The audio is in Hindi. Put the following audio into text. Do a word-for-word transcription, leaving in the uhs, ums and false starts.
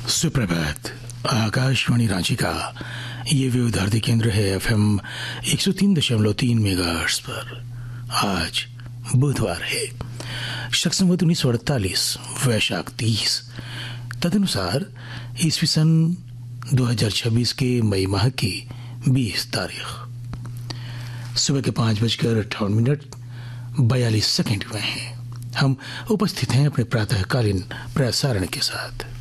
सुप्रभात। आकाशवाणी रांची का ये विविध केंद्र है एफएम एक सौ तीन दशमलव तीन मेगाहर्ट्ज पर। आज बुधवार है, शक संवत उन्नीस सौ अड़तालीस वैशाख तीस, तदनुसार ईस्वी सन दो हजार छब्बीस के मई माह की बीस तारीख। सुबह के पाँच बजकर अट्ठावन मिनट बयालीस सेकंड हुए हैं। हम उपस्थित हैं अपने प्रातःकालीन प्रसारण के साथ।